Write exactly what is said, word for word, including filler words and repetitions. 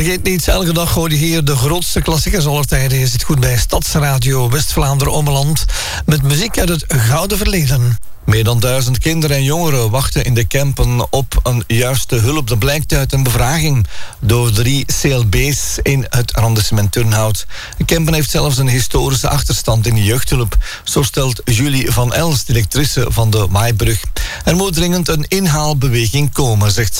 Vergeet niet, elke dag hoor je hier de grootste klassiekers aller tijden. Je zit goed bij Stadsradio West-Vlaanderen-Ommeland met muziek uit het gouden verleden. Meer dan duizend kinderen en jongeren wachten in de Kempen op een juiste hulp. Dat blijkt uit een bevraging door drie C L B's in het arrondissement Turnhout. Kempen heeft zelfs een historische achterstand in de jeugdhulp. Zo stelt Julie van Els, directrice van de Maaibrug. Er moet dringend een inhaalbeweging komen, zegt